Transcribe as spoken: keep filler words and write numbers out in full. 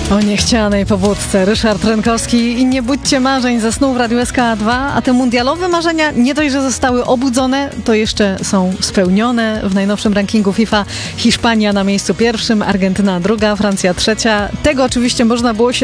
O niechcianej pobudce Ryszard Rynkowski i nie budźcie marzeń, zasnął w Radiu S K dwa, a te mundialowe marzenia nie dość, że zostały obudzone, to jeszcze są spełnione. W najnowszym rankingu FIFA Hiszpania na miejscu pierwszym, Argentyna druga, Francja trzecia. Tego oczywiście można było się